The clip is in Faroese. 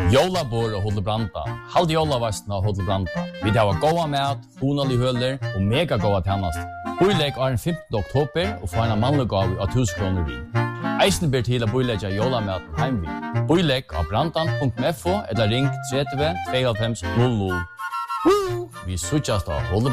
Jólabor og Hotel Branda. Halde jólavastna og Hotel Branda. Vi har goda mat, hunalig høler og mega goda tjänast. Boilegg er den 15. oktober og få en mannlegav av 1000 kroner vi. Eisen ber til å boilegge jólamaten heimvi. Boilegg av brandan.fo eller ring 30 92 00. Vi suttjast av Hotel